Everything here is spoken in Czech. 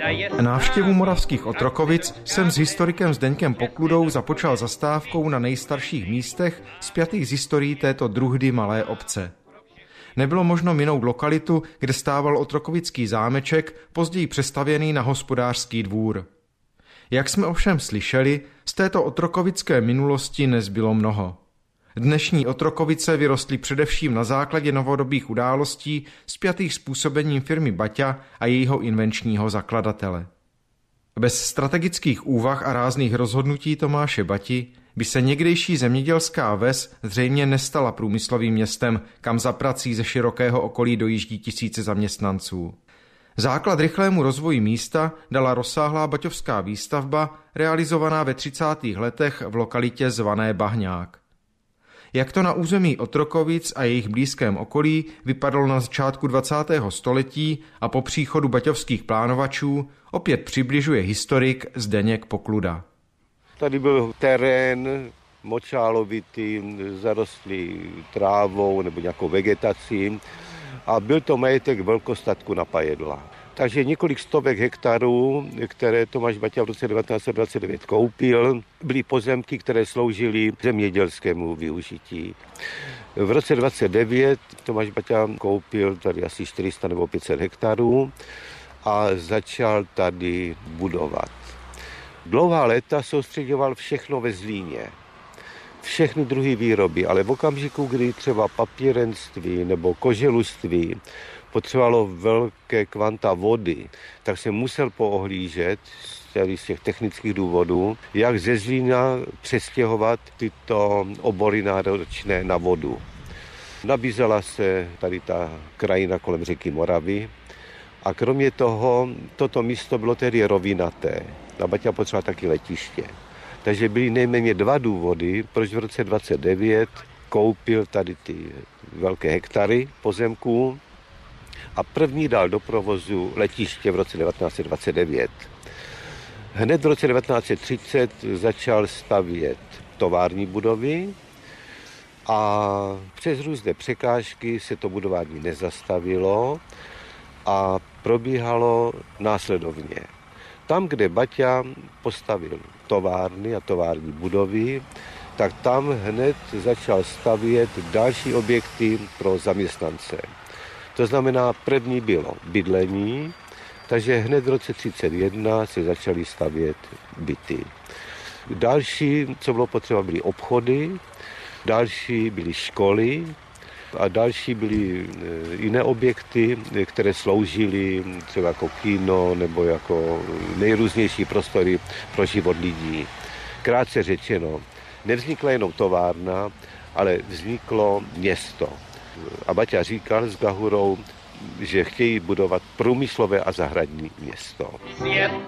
Návštěvu moravských Otrokovic jsem s historikem Zdeňkem Pokludou započal zastávkou na nejstarších místech spjatých s historií této druhdy malé obce. Nebylo možno minout lokalitu, kde stával otrokovický zámeček, později přestavěný na hospodářský dvůr. Jak jsme ovšem slyšeli, z této otrokovické minulosti nezbylo mnoho. Dnešní Otrokovice vyrostly především na základě novodobých událostí spjatých s působením firmy Baťa a jejího invenčního zakladatele. Bez strategických úvah a rázných rozhodnutí Tomáše Bati by se někdejší zemědělská ves zřejmě nestala průmyslovým městem, kam za prací ze širokého okolí dojíždí tisíce zaměstnanců. Základ rychlému rozvoji místa dala rozsáhlá baťovská výstavba, realizovaná ve 30. letech v lokalitě zvané Bahňák. Jak to na území Otrokovic a jejich blízkém okolí vypadalo na začátku 20. století a po příchodu baťovských plánovačů, opět přibližuje historik Zdeněk Pokluda. Tady byl terén močálovitý, zarostlý trávou nebo nějakou vegetací a byl to majetek velkostatku na Pajedla. Takže několik stovek hektarů, které Tomáš Baťa v roce 1929 koupil, byly pozemky, které sloužily zemědělskému využití. V roce 1929 Tomáš Baťa koupil tady asi 400 nebo 500 hektarů a začal tady budovat. Dlouhá léta soustředoval všechno ve Zlíně. Všechny druhy výroby, ale v okamžiku, kdy třeba papírenství nebo koželužství potřebovalo velké kvanta vody, tak se musel poohlížet z těch technických důvodů, jak ze Zlína přestěhovat tyto obory náročné na vodu. Nabízela se tady ta krajina kolem řeky Moravy a kromě toho toto místo bylo tedy rovinaté. A Baťa potřeboval taky letiště. Takže byly nejméně dva důvody, proč v roce 1929 koupil tady ty velké hektary pozemků a první dal do provozu letiště v roce 1929. Hned v roce 1930 začal stavět tovární budovy a přes různé překážky se to budování nezastavilo a probíhalo následovně. Tam, kde Baťa postavil továrny a tovární budovy, tak tam hned začal stavět další objekty pro zaměstnance. To znamená, první bylo bydlení, takže hned v roce 1931 se začaly stavět byty. Další, co bylo potřeba, byly obchody, další byly školy a další byly jiné objekty, které sloužily třeba jako kino nebo jako nejrůznější prostory pro život lidí. Krátce řečeno, nevznikla jenom továrna, ale vzniklo město. A Baťa říkal s Gahurou, že chtějí budovat průmyslové a zahradní město.